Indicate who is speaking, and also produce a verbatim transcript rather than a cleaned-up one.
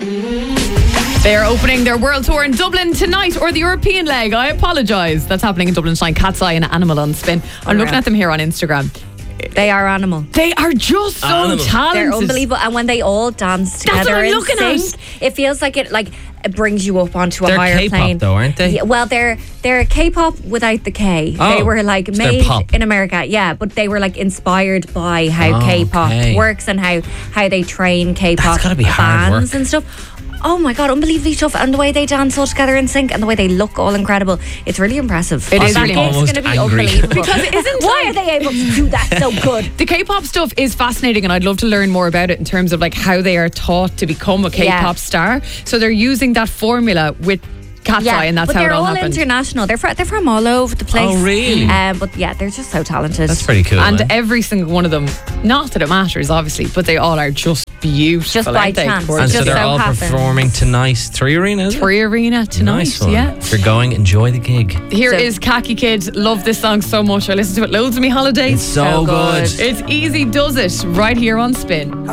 Speaker 1: They're opening their world tour in Dublin tonight, or the European leg. I apologise. That's happening in Dublin tonight. Cat's Eye and Animal on Spin. I'm looking at them here on Instagram.
Speaker 2: They are animal.
Speaker 1: They are just so
Speaker 3: Animal.
Speaker 1: talented.
Speaker 2: They're unbelievable, and when they all dance together
Speaker 1: That's what I'm
Speaker 2: and
Speaker 1: looking
Speaker 2: sing,
Speaker 1: at.
Speaker 2: it feels like it like it brings you up onto a
Speaker 3: They're
Speaker 2: higher
Speaker 3: K-pop
Speaker 2: plane.
Speaker 3: though, aren't they?
Speaker 2: Yeah, well, they're they're K-pop without the K.
Speaker 3: Oh,
Speaker 2: they were like
Speaker 3: so they're
Speaker 2: made
Speaker 3: pop.
Speaker 2: in America, yeah, but they were like inspired by how
Speaker 3: Oh,
Speaker 2: K-pop
Speaker 3: okay.
Speaker 2: works and how how they train K-pop
Speaker 3: That's gotta be hard
Speaker 2: bands
Speaker 3: work.
Speaker 2: and stuff. Oh my god, unbelievably tough, and the way they dance all together in sync, and the way they look all incredible. It's really impressive.
Speaker 1: It is
Speaker 2: That
Speaker 1: really
Speaker 2: gig's
Speaker 3: almost
Speaker 2: gonna be
Speaker 3: angry.
Speaker 2: unbelievable.
Speaker 1: Because it isn't
Speaker 2: Why
Speaker 1: like-
Speaker 2: are they able to do that so good?
Speaker 1: The K-pop stuff is fascinating, and I'd love to learn more about it in terms of like how they are taught to become a K-pop
Speaker 2: Yeah.
Speaker 1: star. So they're using that formula with Cat's Eye, and that's
Speaker 2: but
Speaker 1: how
Speaker 2: they're
Speaker 1: it all,
Speaker 2: all
Speaker 1: happened.
Speaker 2: international. They're from, they're from all over the place.
Speaker 3: Oh, really?
Speaker 2: Um, but yeah, they're just so talented.
Speaker 3: That's pretty cool.
Speaker 1: And
Speaker 3: man.
Speaker 1: every single one of them, not that it matters, obviously, but they all are just beautiful.
Speaker 2: Just by
Speaker 1: aren't they?
Speaker 2: chance.
Speaker 1: Gorgeous.
Speaker 3: And so
Speaker 2: just
Speaker 3: they're
Speaker 2: so
Speaker 3: all
Speaker 2: happens.
Speaker 3: performing tonight. Three Arena, is it?
Speaker 1: Three Arena tonight,
Speaker 3: Nice one.
Speaker 1: yeah.
Speaker 3: If you're going, enjoy the gig.
Speaker 1: Here
Speaker 2: So-
Speaker 1: is Khaki Kid. Love this song so much. I listen to it loads of me holidays.
Speaker 3: It's so, good.
Speaker 1: It's Easy Does It right here on Spin.